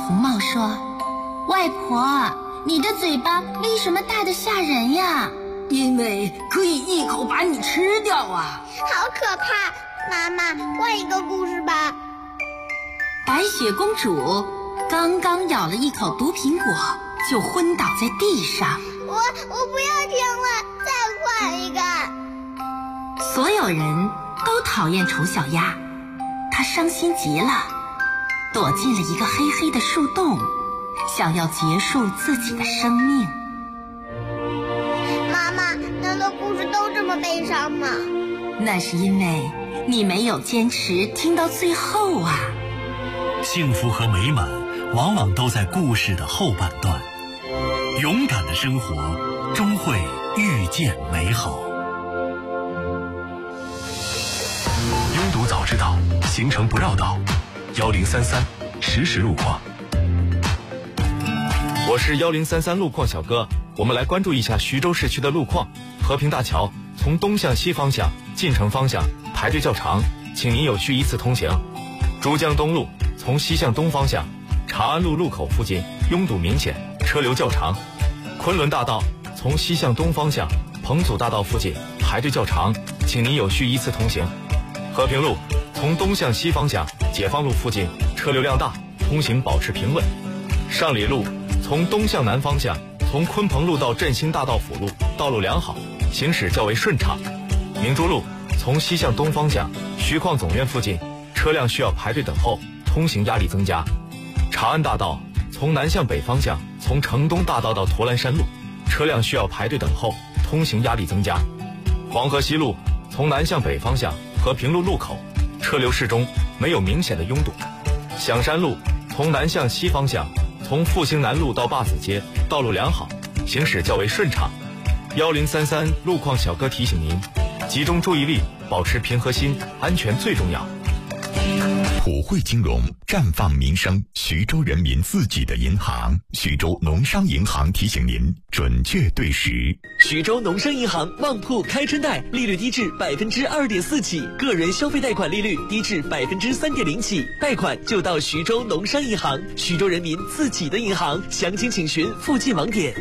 红帽说：“外婆，你的嘴巴为什么大得吓人呀？” 因为可以一口把你吃掉啊！ 好可怕！妈妈，换一个故事吧。 白雪公主刚刚咬了一口毒苹果，就昏倒在地上。 我不要听了，再换一个。 所有人都讨厌丑小鸭，她伤心极了，躲进了一个黑黑的树洞，想要结束自己的生命。 妈妈，难道故事都这么悲伤吗？ 那是因为你没有坚持听到最后啊。 幸福和美满往往都在故事的后半段，勇敢的生活终会遇见美好。 拥堵早知道，行程不绕道，1033实时路况。 我是1033路况小哥，我们来关注一下徐州市区的路况。和平大桥从东向西方向进城方向排队较长，请您有序依次通行。珠江东路从西向东方向长安路路口附近拥堵明显，车流较长。昆仑大道从西向东方向彭祖大道附近排队较长，请您有序依次通行。和平路从东向西方向解放路附近车流量大，通行保持平稳。上里路从东向南方向从鲲鹏路到振兴大道辅路道路良好，行驶较为顺畅。明珠路从西向东方向徐矿总院附近车辆需要排队等候，通行压力增加。长安大道从南向北方向从城东大道到驼栏山路车辆需要排队等候，通行压力增加。黄河西路从南向北方向和平路路口车流适中，没有明显的拥堵。响山路从南向西方向从复兴南路到坝子街道路良好，行驶较为顺畅。1033路况小哥提醒您，集中注意力，保持平和心，安全最重要。 普惠金融，绽放民生，徐州人民自己的银行。徐州农商银行提醒您，准确对时。 徐州农商银行旺铺开春贷，利率低至2.4%起，个人消费贷款利率低至3.0%起，贷款就到徐州农商银行，徐州人民自己的银行。详情请询附近网点。